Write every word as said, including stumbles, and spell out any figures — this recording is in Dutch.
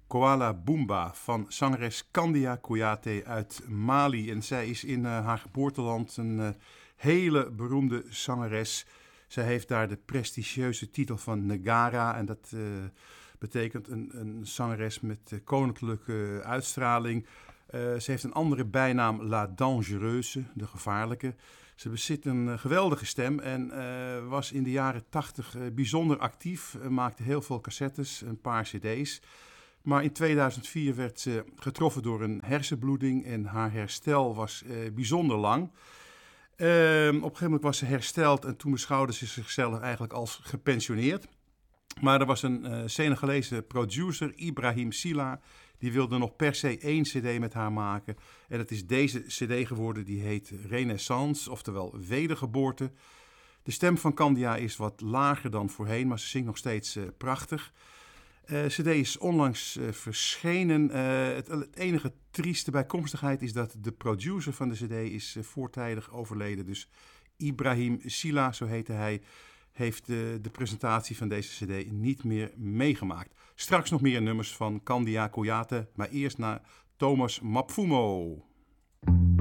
Koala Boomba van zangeres Candia Koyate uit Mali. En zij is in uh, haar geboorteland een uh, hele beroemde zangeres. Zij heeft daar de prestigieuze titel van Negara. En dat uh, betekent een, een zangeres met uh, koninklijke uitstraling. Uh, ze heeft een andere bijnaam, La Dangereuse, de gevaarlijke. Ze bezit een uh, geweldige stem en uh, was in de jaren tachtig uh, bijzonder actief. Uh, maakte heel veel cassettes, een paar cd's. Maar in tweeduizend vier werd ze getroffen door een hersenbloeding en haar herstel was uh, bijzonder lang. Uh, op een gegeven moment was ze hersteld en toen beschouwde ze zichzelf eigenlijk als gepensioneerd. Maar er was een uh, Senegalese producer, Ibrahim Silla, die wilde nog per se één cd met haar maken. En het is deze cd geworden, die heet Renaissance, oftewel wedergeboorte. De stem van Candia is wat lager dan voorheen, maar ze zingt nog steeds uh, prachtig. Uh, cd is onlangs uh, verschenen. Uh, het, het enige trieste bijkomstigheid is dat de producer van de cd is uh, voortijdig overleden. Dus Ibrahim Silla, zo heette hij, heeft de, de presentatie van deze cd niet meer meegemaakt. Straks nog meer nummers van Candia Koyate, maar eerst naar Thomas Mapfumo.